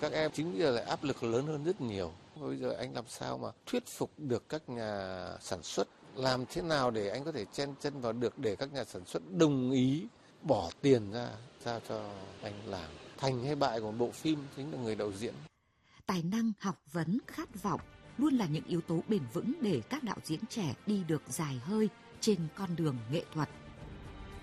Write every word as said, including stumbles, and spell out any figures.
các em chính bây giờ lại áp lực lớn hơn rất nhiều. Bây giờ anh làm sao mà thuyết phục được các nhà sản xuất, làm thế nào để anh có thể chen chân vào được để các nhà sản xuất đồng ý bỏ tiền ra sao cho anh làm. Thành hay bại của một bộ phim chính là người đạo diễn. Tài năng, học vấn, khát vọng luôn là những yếu tố bền vững để các đạo diễn trẻ đi được dài hơi trên con đường nghệ thuật.